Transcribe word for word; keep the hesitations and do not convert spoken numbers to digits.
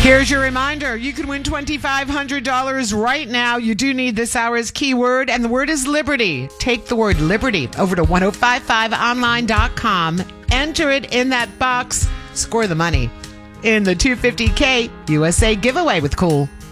Here's your reminder. You can win two thousand five hundred dollars right now. You do need this hour's keyword, and the word is liberty. Take the word liberty over to ten fifty-five online dot com. Enter it in that box. Score the money in the two hundred fifty K U S A giveaway with Cool.